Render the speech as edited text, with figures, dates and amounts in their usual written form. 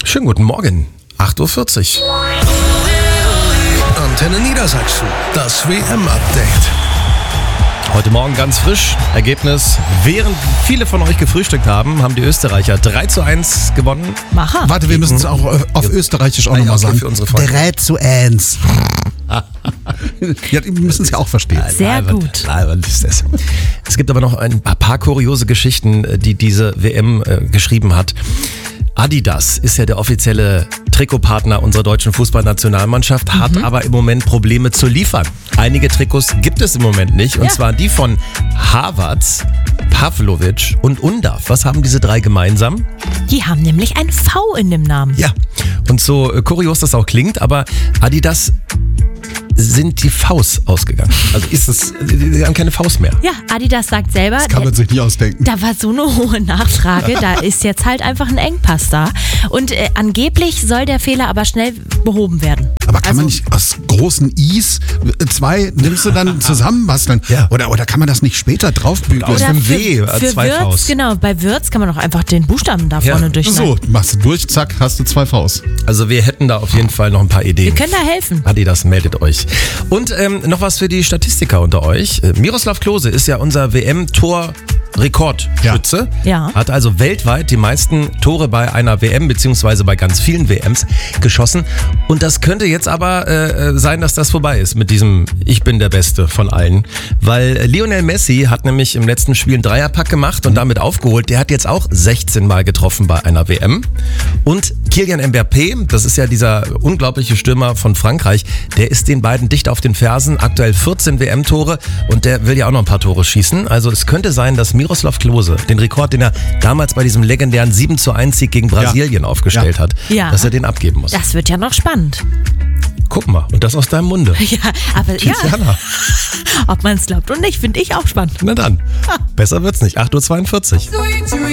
Schönen guten Morgen, 8.40 Uhr. Antenne Niedersachsen, das WM-Update. Heute Morgen ganz frisch. Ergebnis, während viele von euch gefrühstückt haben, haben die Österreicher 3:1 gewonnen. Macher. Warte, wir müssen es auch auf Österreichisch auch Ja, nochmal okay, sagen. für unsere Freunde. 3:1. Ja, die müssen es ja auch verstehen. Sehr gut. Ist das. Es gibt aber noch ein paar kuriose Geschichten, die diese WM geschrieben hat. Adidas ist ja der offizielle Trikotpartner unserer deutschen Fußballnationalmannschaft, hat aber im Moment Probleme zu liefern. Einige Trikots gibt es im Moment nicht, und zwar die von Havertz, Pavlovic und Undav. Was haben diese drei gemeinsam? Die haben nämlich ein V in dem Namen. Ja, und so kurios das auch klingt, aber Adidas sind die Vs ausgegangen. Also die haben keine Vs mehr. Ja, Adidas sagt selber, Das kann man sich nicht ausdenken. da war so eine hohe Nachfrage, da ist jetzt halt einfach ein Engpass da. Und angeblich soll der Fehler aber schnell behoben werden. Aber kann man nicht aus großen Is 2 nimmst du dann zusammenbasteln? Ja. Oder kann man das nicht später draufbügeln? Aus dem W, für zwei Würz, Vs. genau, bei Würz kann man doch einfach den Buchstaben da Ja. vorne durchschneiden. So, machst du durch, zack, hast du 2 Vs. Also wir hätten da auf jeden Fall noch ein paar Ideen. Wir können da helfen. Adidas, meldet euch. Und noch was für die Statistiker unter euch. Miroslav Klose ist ja unser WM-Tor-Rekordschütze. Ja. Hat also weltweit die meisten Tore bei einer WM beziehungsweise bei ganz vielen WMs geschossen. Und das könnte jetzt aber sein, dass das vorbei ist mit diesem Ich bin der Beste von allen. Weil Lionel Messi hat nämlich im letzten Spiel einen Dreierpack gemacht und damit aufgeholt. Der hat jetzt auch 16 Mal getroffen bei einer WM. Und Kylian Mbappé, das ist ja dieser unglaubliche Stürmer von Frankreich, der ist den beiden dicht auf den Fersen. Aktuell 14 WM-Tore und der will ja auch noch ein paar Tore schießen. Also es könnte sein, dass Miroslav Klose den Rekord, den er damals bei diesem legendären 7:1-Sieg gegen Brasilien aufgestellt hat, Ja. dass er den abgeben muss. Das wird ja noch spannend. Guck mal, und das aus deinem Munde. Ja, aber ja, Tiziana. ob man es glaubt und nicht, finde ich auch spannend. Na dann, besser wird's nicht. 8:42 Uhr.